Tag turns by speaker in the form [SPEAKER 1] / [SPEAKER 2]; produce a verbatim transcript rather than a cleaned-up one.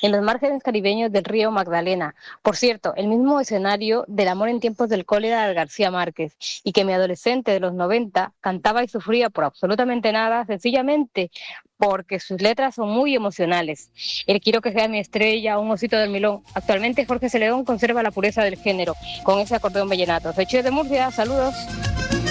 [SPEAKER 1] en los márgenes caribeños del río Magdalena. Por cierto, el mismo escenario del amor en tiempos del cólera de García Márquez, y que mi adolescente de los noventa cantaba y sufría por absolutamente nada, sencillamente porque sus letras son muy emocionales. El quiero que sea mi estrella, un osito del milón. Actualmente Jorge Celedón conserva la pureza del género con ese acordeón vallenato. Soy Chio de Murcia, saludos.